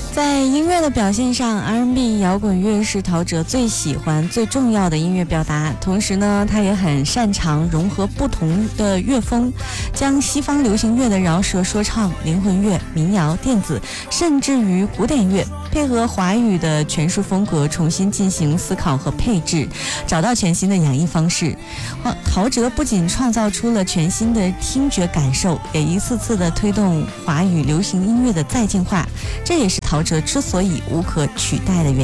在音乐的表现上 ，R&B 摇滚乐是陶喆最喜欢、最重要的音乐表达。同时呢，他也很擅长融合不同的乐风，将西方流行乐的饶舌说唱、灵魂乐、民谣、电子，甚至于古典乐，配合华语的诠释风格，重新进行思考和配置，找到全新的演绎方式。陶喆不仅创造出了全新的听觉感受，也一次次的推动华语流行音乐的再进化。这也是陶喆之所以无可取代的原因。